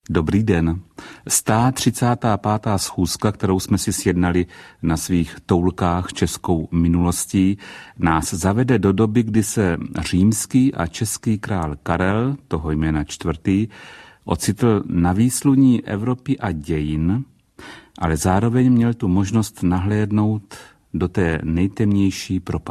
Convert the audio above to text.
Dobrý den. 135. schůzka, kterou jsme si sjednali na svých toulkách českou minulostí, nás zavede do doby, kdy se římský a český král Karel, toho jména čtvrtý, ocitl na výsluní Evropy a dějin, ale zároveň měl tu možnost nahlédnout do té nejtemnější propasti.